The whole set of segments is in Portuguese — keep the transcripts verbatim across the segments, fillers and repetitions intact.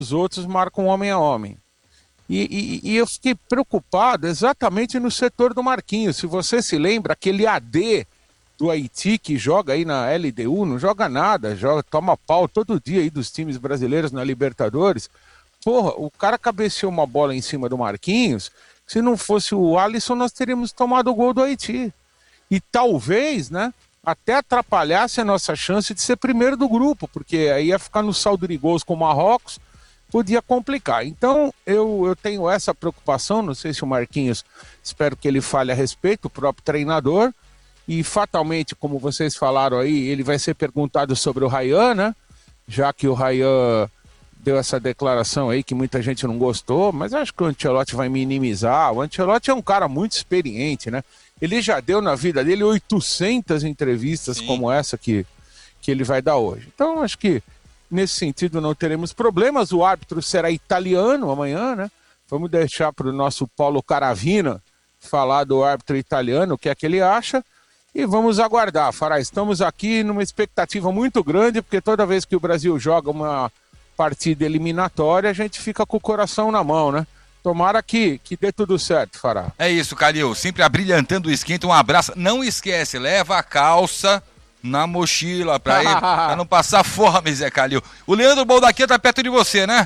os outros marcam homem a homem. E, e, e eu fiquei preocupado exatamente no setor do Marquinhos. Se você se lembra, aquele A D do Haiti que joga aí na L D U, não joga nada, joga, toma pau todo dia aí dos times brasileiros na Libertadores. Porra, o cara cabeceou uma bola em cima do Marquinhos. Se não fosse o Alisson, nós teríamos tomado o gol do Haiti. E talvez, né, até atrapalhasse a nossa chance de ser primeiro do grupo, porque aí ia ficar no saldo de gols com o Marrocos, podia complicar. Então, eu, eu tenho essa preocupação, não sei se o Marquinhos, espero que ele fale a respeito, o próprio treinador, e fatalmente, como vocês falaram aí, ele vai ser perguntado sobre o Ryan, né? Já que o Ryan deu essa declaração aí que muita gente não gostou, mas acho que o Ancelotti vai minimizar. O Ancelotti é um cara muito experiente, né? Ele já deu na vida dele oitocentas entrevistas Sim. como essa que, que ele vai dar hoje. Então, acho que nesse sentido não teremos problemas. O árbitro será italiano amanhã, né? Vamos deixar para o nosso Paulo Caravina falar do árbitro italiano, o que é que ele acha. E vamos aguardar, Fará. Estamos aqui numa expectativa muito grande, porque toda vez que o Brasil joga uma partida eliminatória, a gente fica com o coração na mão, né? Tomara que, que dê tudo certo, Fará. É isso, Calil. Sempre abrilhantando o esquenta. Um abraço. Não esquece, leva a calça na mochila pra, ele, pra não passar fome, Zé Calil. O Leandro Boldaquia tá perto de você, né?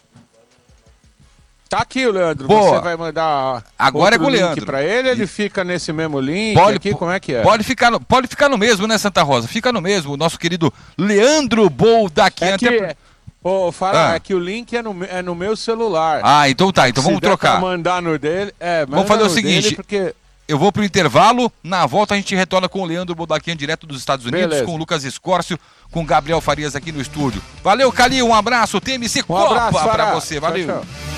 Tá aqui o Leandro. Boa. Você vai mandar agora é com o link Leandro pra ele, ele fica nesse mesmo link pode, aqui, como é que é? Pode ficar, no, pode ficar no mesmo, né, Santa Rosa? Fica no mesmo, o nosso querido Leandro Boldaquia. É que, até... Ô, Fará, ah. é que o link é no, é no meu celular. Ah, então tá, então Se vamos der trocar. Pra mandar no dele, é, vamos fazer o seguinte, porque... eu vou pro intervalo, na volta a gente retorna com o Leandro Boldaquia direto dos Estados Unidos, Beleza. com o Lucas Escórcio, com o Gabriel Farias aqui no estúdio. Valeu, Calil, um abraço, T M C um Copa abraço, pra você, valeu. Tchau, tchau.